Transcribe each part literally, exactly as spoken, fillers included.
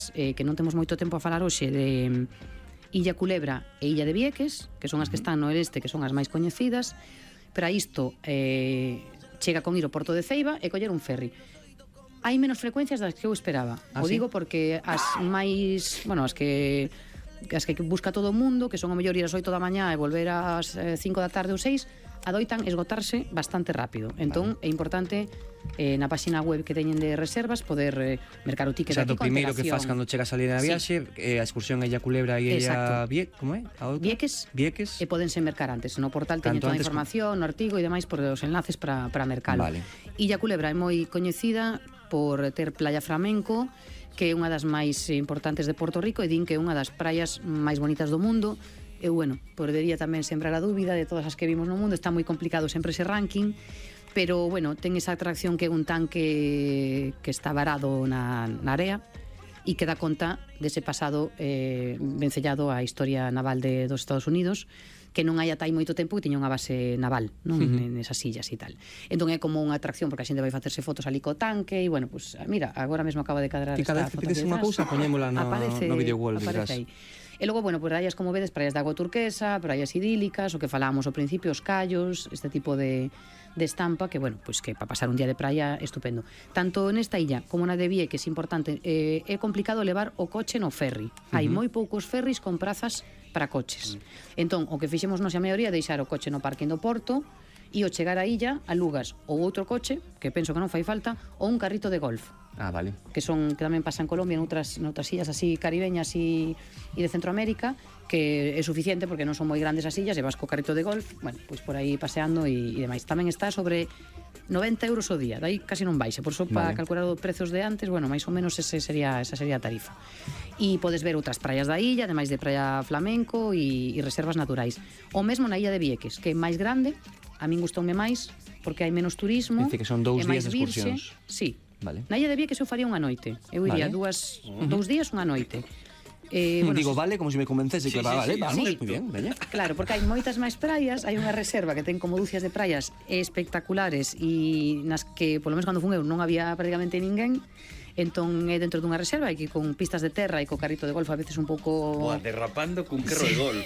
eh, que non temos moito tempo a falar hoxe de Illa Culebra e Illa de Vieques, que son as que están no oeste, que son as máis coñecidas. Para isto eh, chega con ir ao Porto de Ceiba e coller un ferry. Hai menos frecuencias das que eu esperaba. Ah, o sí? digo porque as máis, bueno, as que as que busca todo o mundo, que son o mellor ir ás oito da mañá e volver ás cinco da tarde ou seis, adoitan esgotarse bastante rápido. Entón, vale. É importante eh, na página web que teñen de reservas poder eh, mercar o ticket aquí con antelación. O primeiro que faz cando chegas a salir na viaxe, sí. eh, a excursión a Illa Culebra e Illa Vie... como é? A outra? Vieques. Vieques. E podense mercar antes. No portal teñen toda a información, no artigo e demais por os enlaces para, para mercalo. Vale. Illa Culebra é moi coñecida por ter playa flamenco, que é unha das máis importantes de Porto Rico, e din que é unha das praias máis bonitas do mundo. E, bueno, podería tamén sembrar a dúbida de todas as que vimos no mundo. Está moi complicado sempre ese ranking, pero, bueno, ten esa atracción que é un tanque que está varado na, na area e que dá conta dese pasado eh, vencellado á historia naval de, dos Estados Unidos, que non hai ata hai moito tempo que tiña unha base naval, non? Uh-huh. Nesas illas e tal. Entón é como unha atracción, porque a xente vai facerse fotos ali co tanque e, bueno, pues, mira, agora mesmo acaba de cadrar esta foto. Cada vez que pides unha cousa, poñémola no, aparece, no video wall. Aparece aí. E logo, bueno, praias, como vedes, praias de agua turquesa, praias idílicas, o que falábamos ao principio, os callos, este tipo de, de estampa, que, bueno, pues que para pasar un día de praia estupendo. Tanto nesta illa como na de Vieques, é importante, eh, é complicado levar o coche no ferry. Hai uh-huh. moi poucos ferries con prazas para coches. Uh-huh. Entón, o que fixemos nos a maioría é deixar o coche no parking do Porto e ao chegar á illa, alugas ou outro coche, que penso que non fai falta, ou un carrito de golf. Ah, vale. Que son que tamén pasa en Colombia, noutras, noutras illas así caribeñas e, e de Centroamérica, que é suficiente porque non son moi grandes as illas, e vas co carrito de golf, bueno, pois por aí paseando e, e demais. Tamén está sobre noventa euros o día, dai casi non baixa, por so para vale. Calcular os prezos de antes, bueno, máis ou menos ese sería, esa sería a tarifa. E podes ver outras praias da illa, ademais de praia flamenco e, e reservas naturais. O mesmo na illa de Vieques, que é máis grande, a min gustoume máis porque hai menos turismo. Dice que son dous días de excursións. Sí. Vale. Na illa de Vieques eu faría unha noite. Eu iría vale. dúas, uh-huh. dous días, unha noite. Eh, bueno, digo, vale, como se me convencese, sí, claro, sí, vale, sí, vamos, sí. Muy bien, veña. Claro, porque hai moitas máis praias, hai unha reserva que ten como dúcias de praias espectaculares e nas que, polo menos cando fun eu, non había prácticamente ninguén. Entón é dentro dunha reserva e que con pistas de terra e co carrito de golf a veces un pouco... Boa, derrapando cun carro sí. de golf.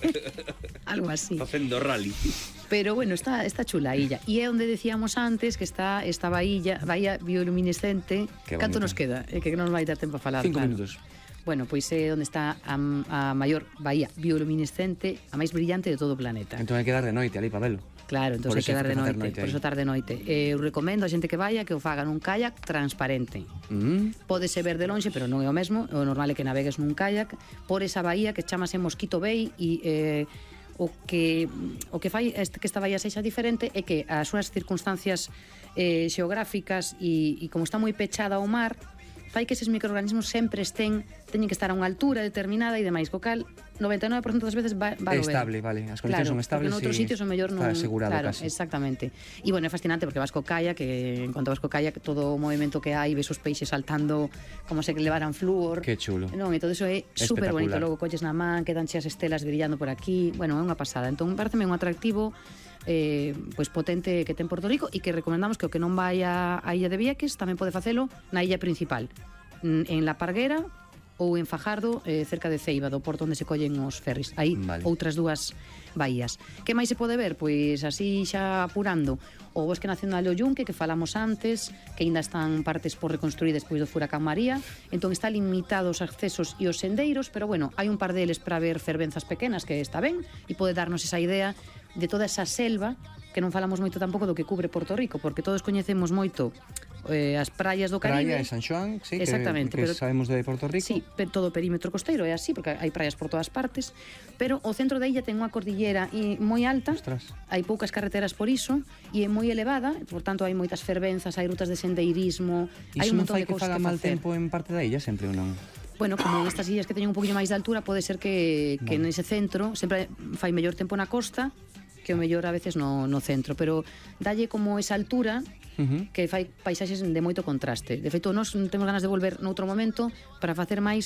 Algo así. Facendo rally. Pero bueno, está, está chula a illa. E é onde decíamos antes que está esta baía, baía bioluminescente. Canto nos queda? É que non vai dar tempo a falar. Cinco claro. minutos. Bueno, pois é onde está a, a maior baía bioluminescente, a máis brillante de todo o planeta. Entón hai que dar de noite ali, para velo. Claro, entón hai que dar de noite, noite por iso tarde noite. Eh, eu recomendo a xente que vaya que o faga nun kayak transparente. Mm. Pódese ver de lonxe, pero non é o mesmo. O normal é que navegues nun kayak por esa baía que chamase Mosquito Bay e eh, o que o que fai este, que esta baía sexa diferente é que as súas circunstancias eh, xeográficas e, e como está moi pechada ao mar, fai que eses microorganismos sempre estén, teñen que estar a unha altura determinada e demais, co cal noventa e nove por cento das veces va, va é estable, vale, as condicións claro, son estables, porque noutros sitios o mellor non está asegurado claro, casi. Exactamente. E bueno, é fascinante porque vas co kayak, que en cuanto vas co kayak todo o movimento que hai, ves os peixes saltando como se levaran flúor. Que chulo. Non, e todo eso é super bonito, logo colles na man, quedan cheas estelas brillando por aquí, bueno, é unha pasada. Entón, pareceme un atractivo eh, pois potente que ten Porto Rico e que recomendamos que o que non vai a, a Illa de Vieques tamén pode facelo na illa principal, en La Parguera ou en Fajardo, eh, cerca de Ceiba, do porto onde se collen os ferries. Aí vale. Outras dúas baías. Que máis se pode ver? Pois así xa apurando o Bosque Nacional do Yunque, que falamos antes, que ainda están partes por reconstruir despois do furacán María. Entón está limitado os accesos e os sendeiros, pero bueno, hai un par deles para ver fervenzas pequenas, que está ben, e pode darnos esa idea de toda esa selva, que non falamos moito tampouco do que cubre Porto Rico, porque todos coñecemos moito eh, as praias do Caribe. Praia de San Xoán, sí, exactamente, que, que pero, sabemos de Porto Rico. Sí, todo o perímetro costeiro é así, porque hai praias por todas partes, pero o centro da illa ten unha cordillera moi alta. Ostras. Hai poucas carreteras por iso e é moi elevada, por tanto hai moitas fervenzas, hai rutas de sendeirismo, hai un montón de cousas que facer. Iso non fai que faga mal tempo en parte da illa sempre ou non? Bueno, como estas illas que teñen un poquinho máis de altura, pode ser que, que vale. Nese centro sempre fai mellor tempo na costa que o mellor a veces no, no centro, pero dalle como esa altura uh-huh. que fai paisaxes de moito contraste. De feito, nós temos ganas de volver noutro momento para facer máis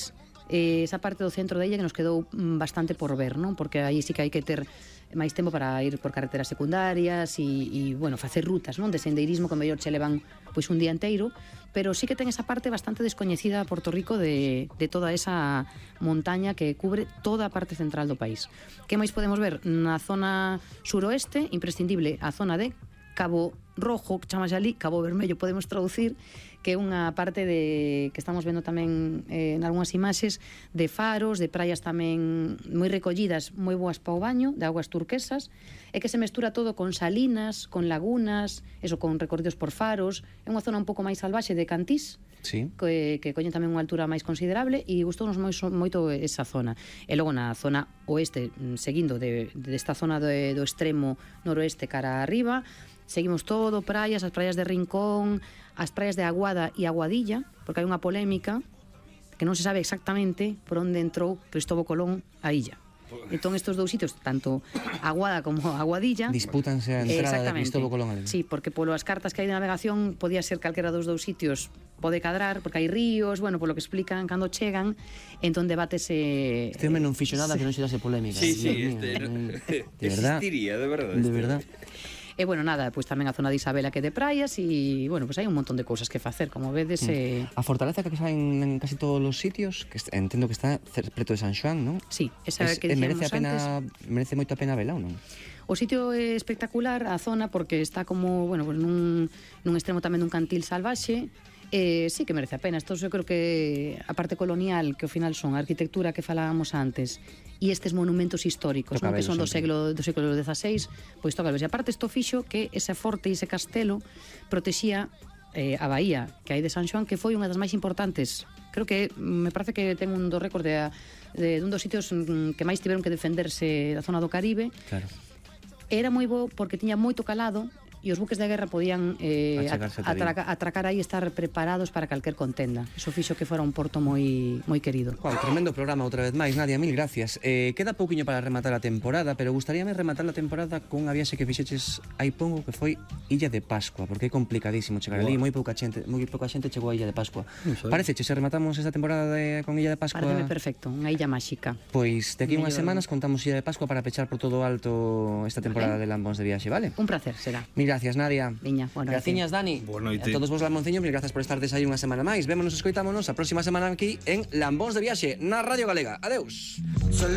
eh, esa parte do centro da illa que nos quedou bastante por ver, non? Porque aí sí que hai que ter máis tempo para ir por carreteras secundarias e, e bueno, facer rutas, non? De sendeirismo que mellor che levan pois un día inteiro, pero sí que ten esa parte bastante descoñecida a Porto Rico de, de toda esa montaña que cubre toda a parte central do país. Que máis podemos ver? Na zona suroeste, imprescindible, a zona de Cabo Rojo, que chamase ali, Cabo Vermello podemos traducir, que é unha parte de que estamos vendo tamén eh, en algunhas imaxes de faros, de praias tamén moi recollidas, moi boas para o baño, de aguas turquesas, e que se mestura todo con salinas, con lagunas, eso, con recorridos por faros. É unha zona un pouco máis salvaxe de Cantís, sí. que, que coñen tamén unha altura máis considerable, e gustounos moi, moito esa zona. E logo na zona oeste, seguindo de, de esta zona de, do extremo noroeste cara arriba, seguimos todo, praias, as praias de Rincón, as praias de Aguada e Aguadilla, porque hai unha polémica que non se sabe exactamente por onde entrou Cristóbal Colón a illa. Entón estos dous sitios, tanto Aguada como Aguadilla, dispútanse a entrada de Cristóbal Colón ali. Sí, porque polo as cartas que hai de navegación podía ser calquera dos dous sitios pode cadrar, porque hai ríos, bueno, polo que explican cando chegan, entón debatese. Este home non fixo nada que non se dase polémica. Sí, sí, Dios este mío, no, de verdad. Existiría, de verdad. De este. verdad. E, bueno, nada, pois tamén a zona de Isabela que é de praias e, bueno, pois hai un montón de cousas que facer, como vedes. Mm. Eh... A fortaleza que está en, en casi todos os sitios, que est- entendo que está cer- preto de San Xoán, non? Sí, esa Es, que eh, merece dicíamos a pena, antes. merece moito a pena vela ou non? O sitio é espectacular, a zona, porque está como, bueno, pues nun, nun extremo tamén dun cantil salvaxe. Eh, sí que merece a pena. Isto eu creo que a parte colonial, que ao final son a arquitectura que falábamos antes, e estes monumentos históricos, non, que son do século do século dezasseis, pois toca ver. E aparte isto fixo que ese forte e ese castelo protexía eh, a bahía que hai de San Xoán, que foi unha das máis importantes. Creo que me parece que ten un do récord de, de, de un dos sitios que máis tiveron que defenderse da zona do Caribe. Claro. Era moi bo porque tiña moito calado e os buques de guerra podían eh, Achegarse ata atraca, atracar aí e estar preparados para calquer contenda. Iso fixo que fora un porto moi moi querido. Wow, tremendo programa outra vez máis, Nadia, mil gracias. Eh, queda pouquiño para rematar a temporada, pero gustaríame rematar a temporada con unha viaxe que fixeches hai pouco, que foi Illa de Pascua, porque é complicadísimo chegar ali, moi pouca xente, moi pouca xente chegou a Illa de Pascua. Pareceche se rematamos esta temporada de, con Illa de Pascua? Pareceme perfecto, unha illa máxica. Pois de aquí unhas Mellor. semanas contamos Illa de Pascua para pechar por todo o alto esta temporada Vale. de Lambóns de Viaxe, vale? Un placer será. Mil gracias, Nadia. Viña, bueno, Graciñas, Dani. Boa noite. A todos vos lamonceños, mil gracias por estardes aí unha semana máis. Vémonos, escoitámonos a próxima semana aquí en Lambóns de Viaxe, na Radio Galega. Adeus.